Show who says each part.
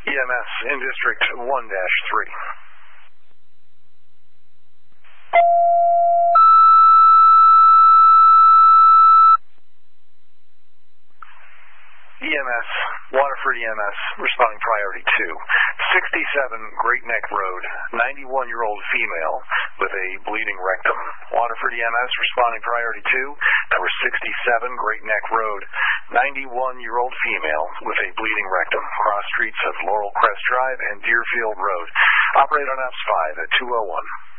Speaker 1: EMS in District 1-3. EMS, Waterford EMS, responding priority 2. 67 Great Neck Road, 91-year-old female with a bleeding rectum. Waterford EMS, responding priority 2. Number 67 Great Neck Road, 91-year-old female with a bleeding rectum. Cross streets of Laurel Crest Drive and Deerfield Road. Operate on OPS 5 at 201.